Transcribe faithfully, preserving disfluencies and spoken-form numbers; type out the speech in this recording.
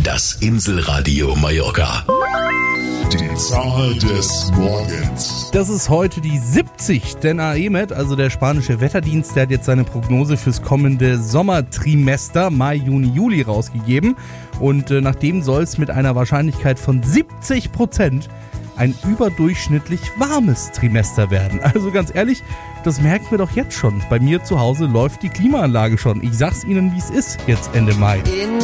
Das Inselradio Mallorca. Die Zahl des Morgens. Das ist heute die siebzig, denn A E M E T, also der spanische Wetterdienst, der hat jetzt seine Prognose fürs kommende Sommertrimester Mai, Juni, Juli rausgegeben. Und äh, nach dem soll es mit einer Wahrscheinlichkeit von siebzig Prozent ein überdurchschnittlich warmes Trimester werden. Also ganz ehrlich, das merken wir doch jetzt schon. Bei mir zu Hause läuft die Klimaanlage schon. Ich sag's Ihnen, wie es ist, jetzt Ende Mai. In